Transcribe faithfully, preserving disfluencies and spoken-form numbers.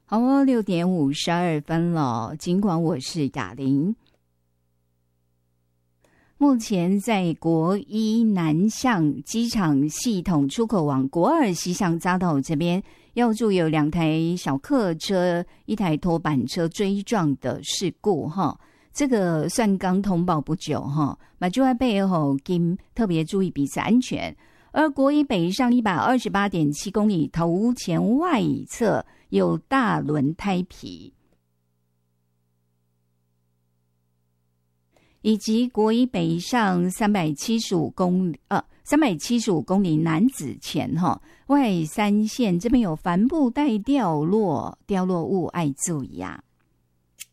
好哦，六点五十二分了。尽管我是雅玲，目前在国一南向机场系统出口往国二西向匝道这边，要注意有两台小客车、一台拖板车追撞的事故哈。这个算刚通报不久哈，马就在背后跟特别注意彼此安全。而国一北上一百二十八点七公里头前外侧有大轮胎皮，以及国一北上三百七十五公里呃三百七十五公里南子前哈外三线这边有帆布袋掉落掉落物，爱注意啊。